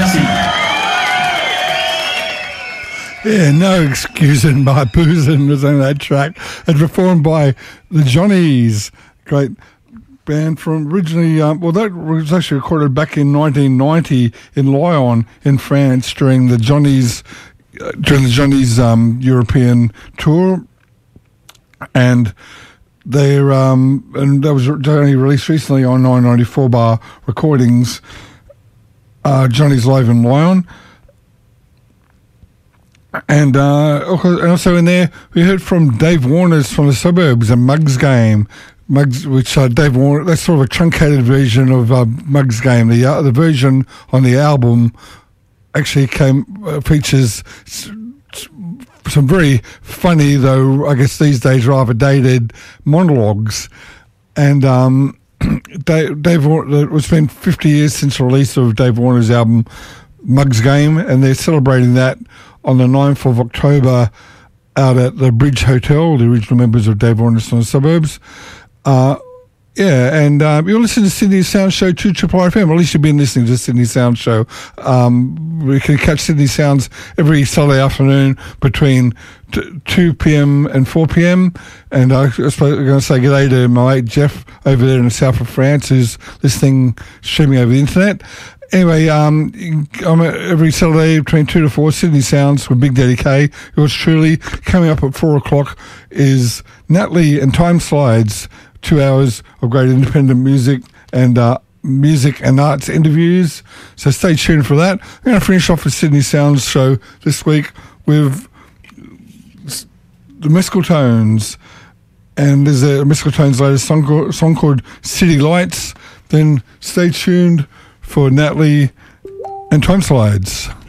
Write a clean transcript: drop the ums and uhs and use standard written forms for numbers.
Massey. Yeah, no excusing my boozing was on that track. It's performed by the Johnnies, great band from originally, that was actually recorded back in 1990 in Lyon in France during the Johnnies European tour, and they're and that was only released recently on 994 Bar Recordings. Johnny's live in Lyon. And also in there, we heard from Dave Warner's From the Suburbs, a Mugs Game. Which Dave Warner, that's sort of a truncated version of Mugs Game. The version on the album actually features some very funny, though I guess these days rather dated, monologues. And Dave Warner, it's been 50 years since the release of Dave Warner's album Mugs Game, and they're celebrating that on the 9th of October out at the Bridge Hotel, the original members of Dave Warner's From the Suburbs. You're listening to Sydney Sound Show 2 Triple R FM. At least you've been listening to Sydney Sound Show. We can catch Sydney Sounds every Saturday afternoon between 2 p.m. and 4 p.m. And I suppose I'm going to say good day to my mate Jeff over there in the south of France who's listening, streaming over the internet. Anyway, I'm every Saturday between 2 to 4, Sydney Sounds with Big Daddy K. Yours truly. Coming up at 4 o'clock is Natalie and Time Slides, 2 hours of great independent music and arts interviews. So stay tuned for that. I'm going to finish off with Sydney Sounds show this week with the Mescaltones. And there's a Mescaltones' latest song called City Lights. Then stay tuned for Natalie and Time Slides.